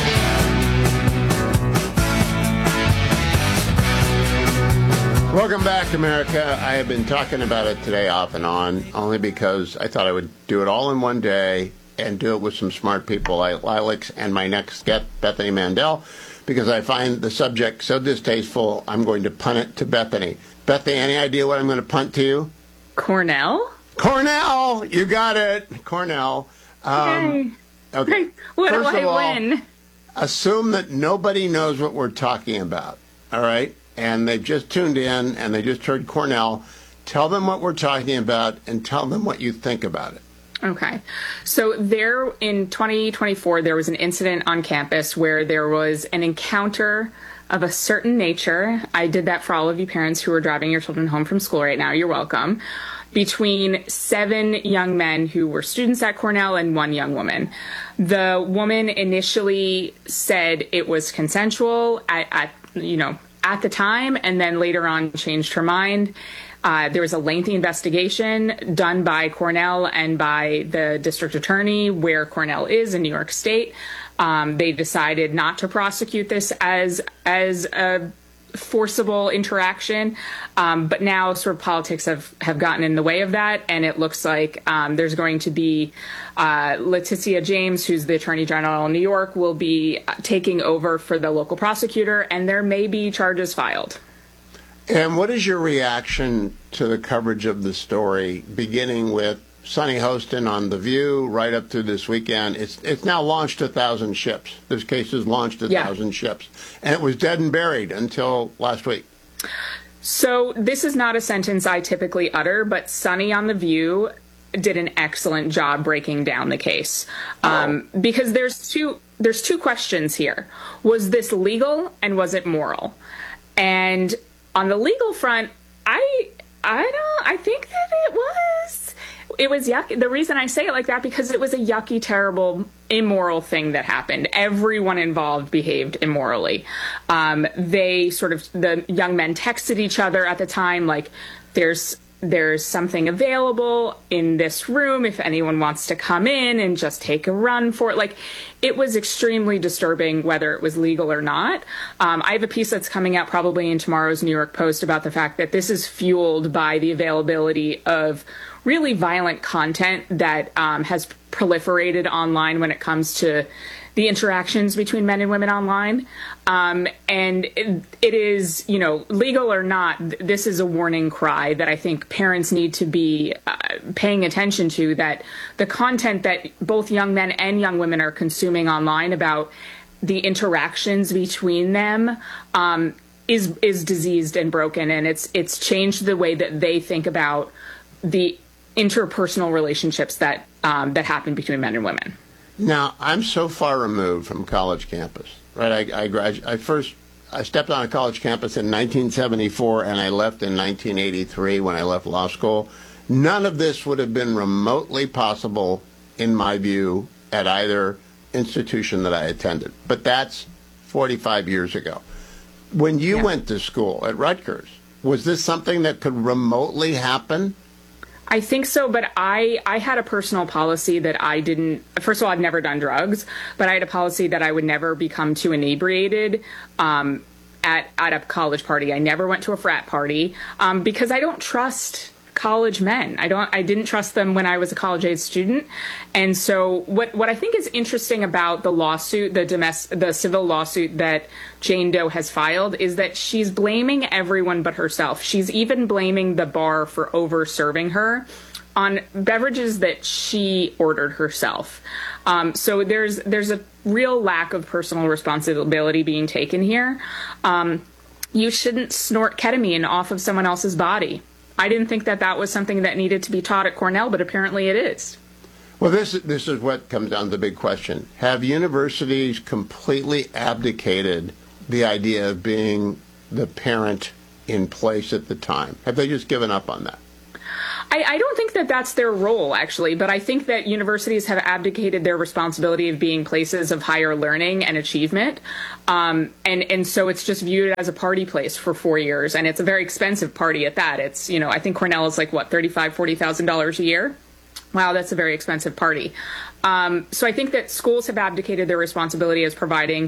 S6: Welcome back, America. I have been talking about it today off and on, only because I thought I would do it all in one day and do it with some smart people like Lilacs and my next guest, Bethany Mandel, because I find the subject so distasteful, I'm going to punt it to Bethany. Bethany, any idea what I'm going to punt to you?
S25: Cornell?
S6: Cornell! You got it. Cornell. Okay.
S25: What
S6: First
S25: do
S6: of all,
S25: I win?
S6: Assume that nobody knows what we're talking about, all right? And they've just tuned in and they just heard Cornell. Tell them what we're talking about and tell them what you think about it.
S25: Okay. So there in 2024, there was an incident on campus where there was an encounter of a certain nature. I did that for all of you parents who are driving your children home from school right now. You're welcome. Between 7 young men who were students at Cornell and 1 young woman. The woman initially said it was consensual at the time, and then later on changed her mind. There was a lengthy investigation done by Cornell and by the district attorney where Cornell is in New York State. They decided not to prosecute this as a forcible interaction, but now sort of politics have gotten in the way of that, and it looks like there's going to be Letitia James, who's the Attorney General in New York, will be taking over for the local prosecutor, and there may be charges filed.
S6: And what is your reaction to the coverage of the story, beginning with Sunny Hostin on The View right up through this weekend? It's now launched 1,000 ships. This case has launched 1,000 ships. And it was dead and buried until last week.
S25: So this is not a sentence I typically utter, but Sunny on The View did an excellent job breaking down the case. Because there's two questions here. Was this legal and was it moral? And on the legal front, I think that it was yucky. The reason I say it like that, because it was a yucky, terrible, immoral thing that happened. Everyone involved behaved immorally. The young men texted each other at the time, like, there's something available in this room if anyone wants to come in and just take a run for it. Like, it was extremely disturbing whether it was legal or not. I have a piece that's coming out probably in tomorrow's New York Post about the fact that this is fueled by the availability of really violent content that has proliferated online when it comes to the interactions between men and women online. And it is, legal or not, this is a warning cry that I think parents need to be paying attention to, that the content that both young men and young women are consuming online about the interactions between them is diseased and broken. And it's changed the way that they think about the interpersonal relationships that happen between men and women. Now,
S6: I'm so far removed from college campus, right? I I stepped on a college campus in 1974, and I left in 1983 when I left law school. None of this would have been remotely possible, in my view, at either institution that I attended. But that's 45 years ago. When you went to school at Rutgers, was this something that could remotely happen?
S25: I think so, but I had a personal policy that I didn't, first of all, I've never done drugs, but I had a policy that I would never become too inebriated at a college party. I never went to a frat party because I don't trust college men. I didn't trust them when I was a college-age student. And so what I think is interesting about the lawsuit, the civil lawsuit that Jane Doe has filed, is that she's blaming everyone but herself. She's even blaming the bar for over-serving her on beverages that she ordered herself. So there's a real lack of personal responsibility being taken here. You shouldn't snort ketamine off of someone else's body. I didn't think that was something that needed to be taught at Cornell, but apparently it is.
S6: Well, this is what comes down to the big question. Have universities completely abdicated the idea of being the parent in place at the time? Have they just given up on that?
S25: I don't think that that's their role, actually, but I think that universities have abdicated their responsibility of being places of higher learning and achievement. And so it's just viewed as a party place for 4 years, and it's a very expensive party at that. It's, I think Cornell is like, what, $35,000, $40,000 a year? Wow, that's a very expensive party. So I think that schools have abdicated their responsibility as providing,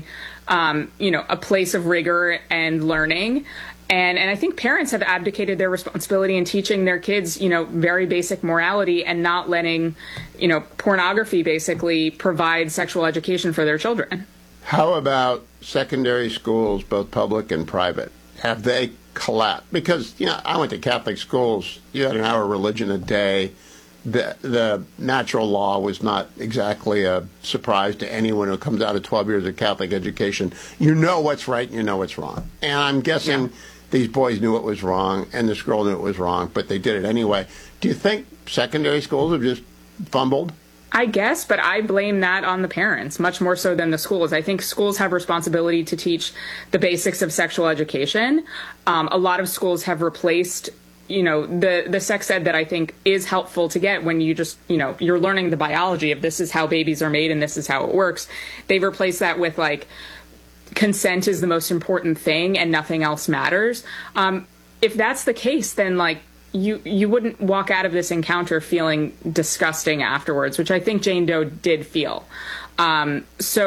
S25: a place of rigor and learning. And I think parents have abdicated their responsibility in teaching their kids, very basic morality and not letting, pornography basically provide sexual education for their children.
S6: How about secondary schools, both public and private? Have they collapsed? Because, I went to Catholic schools. You had an hour of religion a day. The natural law was not exactly a surprise to anyone who comes out of 12 years of Catholic education. You know what's right and you know what's wrong. And I'm guessing these boys knew it was wrong and this girl knew it was wrong, but they did it anyway. Do you think secondary schools have just fumbled?
S25: I guess, but I blame that on the parents much more so than the schools. I think schools have responsibility to teach the basics of sexual education. A lot of schools have replaced the sex ed that I think is helpful to get when you just, you're learning the biology of this is how babies are made and this is how it works. They've replaced that with consent is the most important thing and nothing else matters. If that's the case, then you wouldn't walk out of this encounter feeling disgusting afterwards, which I think Jane Doe did feel. I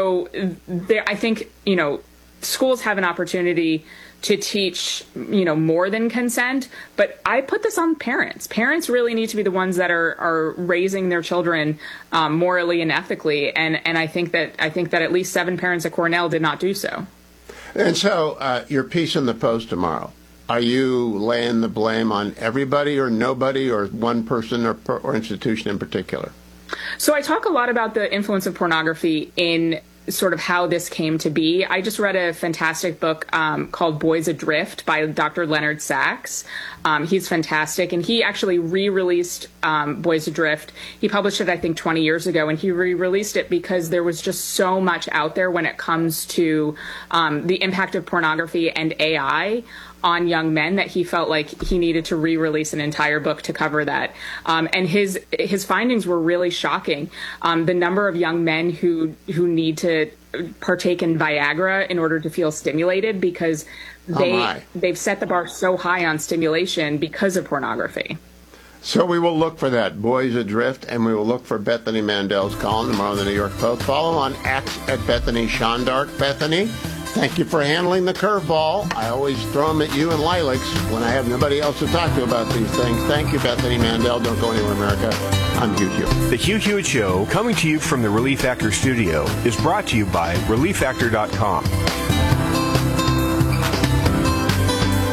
S25: think, schools have an opportunity to teach, more than consent. But I put this on parents. Parents really need to be the ones that are raising their children morally and ethically. And I think that at least 7 parents at Cornell did not do so.
S6: And so your piece in the Post tomorrow, are you laying the blame on everybody or nobody or one person or institution in particular?
S25: So I talk a lot about the influence of pornography in sort of how this came to be. I just read a fantastic book called Boys Adrift by Dr. Leonard Sachs. He's fantastic, and he actually re-released Boys Adrift. He published it, I think, 20 years ago, and he re-released it because there was just so much out there when it comes to the impact of pornography and AI on young men that he felt like he needed to re-release an entire book to cover that. And his findings were really shocking. The number of young men who need to partake in Viagra in order to feel stimulated because they've set the bar so high on stimulation because of pornography.
S6: So we will look for that, Boys Adrift, and we will look for Bethany Mandel's column tomorrow in the New York Post. Follow on X at Bethany Shondark. Bethany, thank you for handling the curveball. I always throw them at you and Lilacs when I have nobody else to talk to about these things. Thank you, Bethany Mandel. Don't go anywhere, America. I'm Hugh Hewitt.
S3: The Hugh Hewitt Show, coming to you from the Relief Factor studio, is brought to you by ReliefFactor.com.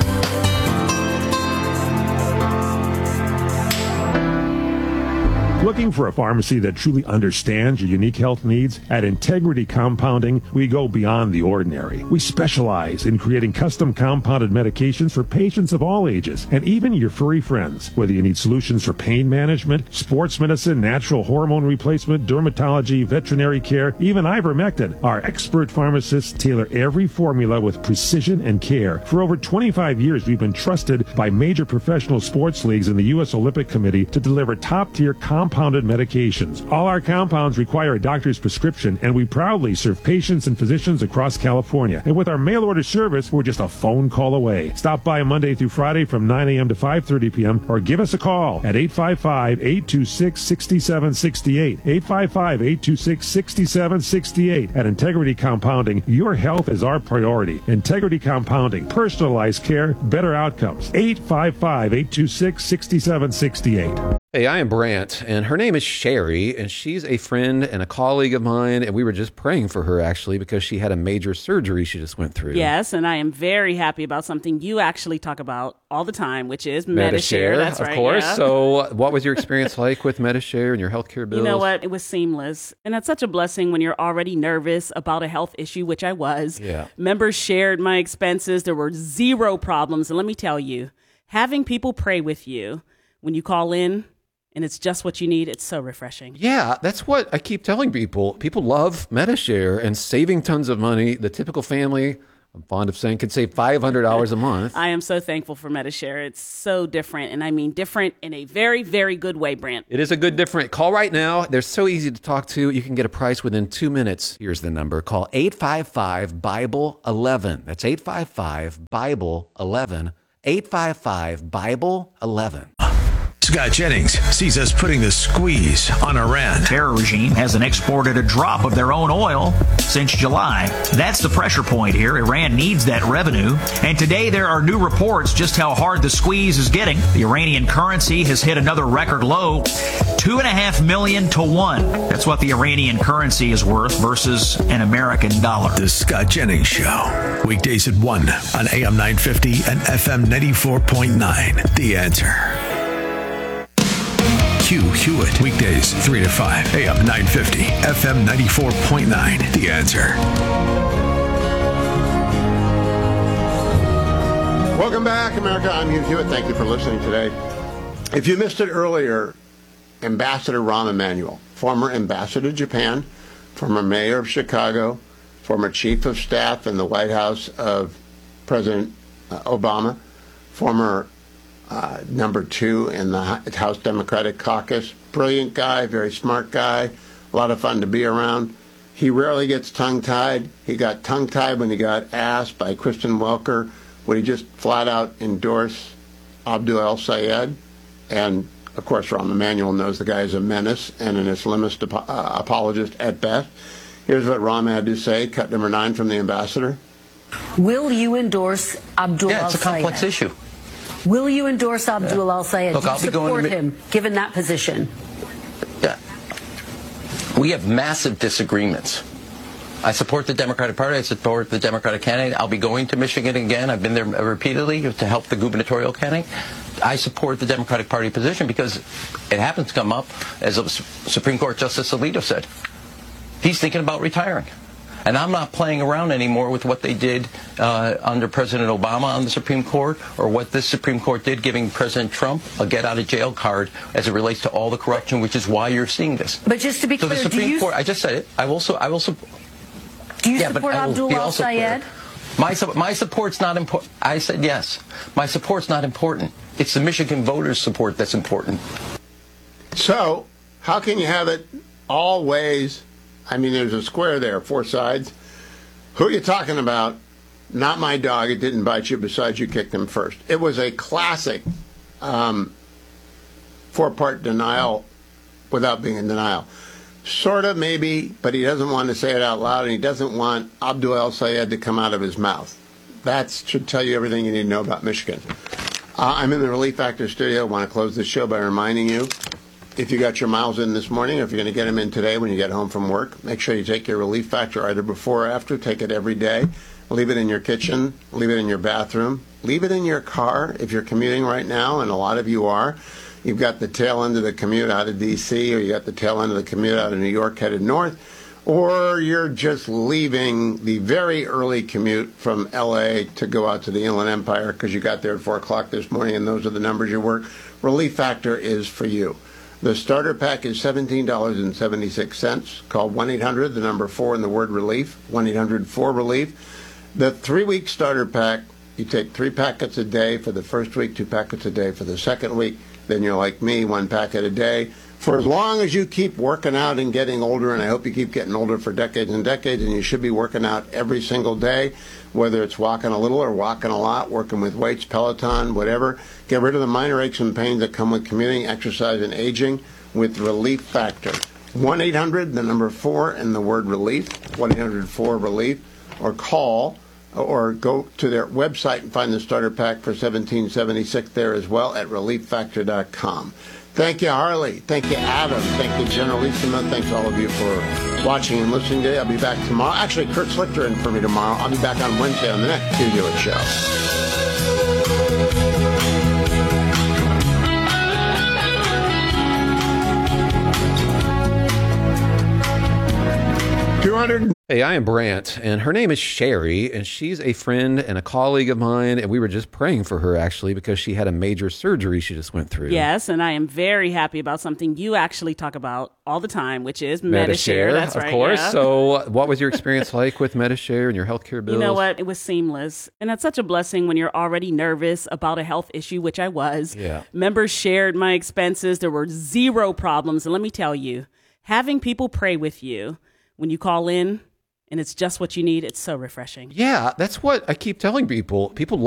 S7: Look Looking for a pharmacy that truly understands your unique health needs? At Integrity Compounding, we go beyond the ordinary. We specialize in creating custom compounded medications for patients of all ages and even your furry friends. Whether you need solutions for pain management, sports medicine, natural hormone replacement, dermatology, veterinary care, even ivermectin, our expert pharmacists tailor every formula with precision and care. For over 25 years, we've been trusted by major professional sports leagues and the U.S. Olympic Committee to deliver top-tier compounded medications. All our compounds require a doctor's prescription, and we proudly serve patients and physicians across California. And with our mail-order service, we're just a phone call away. Stop by Monday through Friday from 9 a.m. to 5:30 p.m. or give us a call at 855-826-6768. 855-826-6768. At Integrity Compounding, your health is our priority. Integrity Compounding, personalized care, better outcomes. 855-826-6768.
S13: Hey, I am Brant, and her name is Sherry, and she's a friend and a colleague of mine, and we were just praying for her, actually, because she had a major surgery she just went through.
S14: Yes, and I am very happy about something you actually talk about all the time, which is Medi-Share. That's right,
S13: of course.
S14: yeah.
S13: So what was your experience like with Medi-Share and your healthcare bills?
S14: You know what? It was seamless. And that's such a blessing when you're already nervous about a health issue, which I was.
S13: Yeah.
S14: Members shared my expenses. There were zero problems. And let me tell you, having people pray with you when you call in, and it's just what you need, it's so refreshing.
S13: Yeah, that's what I keep telling people. People love Medi-Share and saving tons of money. The typical family, I'm fond of saying, could save $500 a month.
S14: I am so thankful for Medi-Share. It's so different, and I mean different in a very, very good way, Brant.
S13: It is a good different. Call right now. They're so easy to talk to. You can get a price within 2 minutes. Here's the number. Call 855-BIBLE-11. That's 855-BIBLE-11. 855-BIBLE-11.
S20: Scott Jennings sees us putting the squeeze on Iran.
S8: The terror regime hasn't exported a drop of their own oil since July. That's the pressure point here. Iran needs that revenue. And today there are new reports just how hard the squeeze is getting. The Iranian currency has hit another record low, 2.5 million to 1. That's what the Iranian currency is worth versus an American dollar.
S20: The Scott Jennings Show. Weekdays at 1 on AM 950 and FM 94.9. The Answer. Hugh Hewitt. Weekdays 3 to 5. AM 950. FM 94.9. The Answer.
S6: Welcome back, America. I'm Hugh Hewitt. Thank you for listening today. If you missed it earlier, Ambassador Rahm Emanuel, former ambassador to Japan, former mayor of Chicago, former chief of staff in the White House of President Obama, former number 2 in the House Democratic Caucus. Brilliant guy, very smart guy, a lot of fun to be around. He rarely gets tongue-tied. He got tongue-tied when he got asked by Kristen Welker, would he just flat out endorse Abdul El-Sayed? And, of course, Rahm Emanuel knows the guy is a menace and an Islamist apologist at best. Here's what Rahm had to say, cut number 9 from the ambassador.
S9: Will you endorse Abdul El-Sayed?
S10: Yeah, it's a complex issue.
S9: Will you endorse Abdul El-Sayed?
S10: Look,
S9: Do you
S10: I'll be going
S9: support
S10: to
S9: him, given that position?
S10: Yeah. We have massive disagreements. I support the Democratic Party. I support the Democratic candidate. I'll be going to Michigan again. I've been there repeatedly to help the gubernatorial candidate. I support the Democratic Party position because it happens to come up, as Supreme Court Justice Alito said. He's thinking about retiring. And I'm not playing around anymore with what they did under President Obama on the Supreme Court or what this Supreme Court did giving President Trump a get-out-of-jail card as it relates to all the corruption, which is why you're seeing this.
S9: But just to be clear,
S10: the Supreme Court, I just said it. I will support.
S9: Do you support Abdul El-Sayed?
S10: My support's not important. I said yes. My support's not important. It's the Michigan voters' support that's important.
S6: So, how can you have it all ways? I mean, there's a square there, 4 sides. Who are you talking about? Not my dog. It didn't bite you. Besides, you kicked him first. It was a classic 4-part denial without being in denial. Sort of, maybe, but he doesn't want to say it out loud, and he doesn't want Abdul El-Sayed to come out of his mouth. That should tell you everything you need to know about Michigan. I'm in the Relief Factor studio. I want to close this show by reminding you, if you got your miles in this morning, or if you're going to get them in today when you get home from work, make sure you take your Relief Factor either before or after. Take it every day. Leave it in your kitchen. Leave it in your bathroom. Leave it in your car if you're commuting right now, and a lot of you are. you've got the tail end of the commute out of D.C., or you got the tail end of the commute out of New York headed north, or you're just leaving the very early commute from L.A. to go out to the Inland Empire because you got there at 4 o'clock this morning and those are the numbers you work, Relief Factor is for you. The starter pack is $17.76. Call 1-800, the number 4 and the word relief, 1-800-4RELIEF. The 3-week starter pack, you take 3 packets a day for the first week, 2 packets a day for the second week. Then you're like me, 1 packet a day. For as long as you keep working out and getting older, and I hope you keep getting older for decades and decades, and you should be working out every single day, whether it's walking a little or walking a lot, working with weights, Peloton, whatever. Get rid of the minor aches and pains that come with commuting, exercise, and aging with Relief Factor. 1-800, the number 4 and the word relief, 1-800-4RELIEF, or call or go to their website and find the starter pack for $17.76 there as well at relieffactor.com. Thank you, Harley. Thank you, Adam. Thank you, Generalissima. Thanks all of you for watching and listening today. I'll be back tomorrow. Actually, Kurt Slichter in for me tomorrow. I'll be back on Wednesday on the next Hugh Hewitt Show. 200.
S13: Hey, I am Brant, and her name is Sherry, and she's a friend and a colleague of mine, and we were just praying for her, actually, because she had a major surgery she just went through.
S14: Yes, and I am very happy about something you actually talk about all the time, which is Medi-Share. That's right,
S13: of course.
S14: Yeah.
S13: So what was your experience like with Medi-Share and your healthcare bills?
S14: You know what? It was seamless. And that's such a blessing when you're already nervous about a health issue, which I was.
S13: Yeah.
S14: Members shared my expenses. There were 0 problems. And let me tell you, having people pray with you when you call in, and it's just what you need, it's so refreshing.
S13: Yeah, that's what I keep telling people. People